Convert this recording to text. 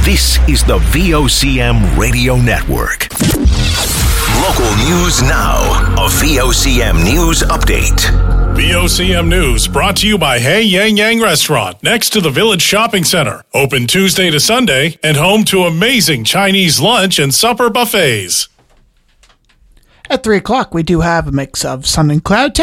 This is the VOCM Radio Network. Local news now. A VOCM News Update. VOCM News brought to you by Hey Yang Yang Restaurant next to the Village Shopping Center. Open Tuesday to Sunday and home to amazing Chinese lunch and supper buffets. At 3 o'clock, we do have a mix of sun and cloud.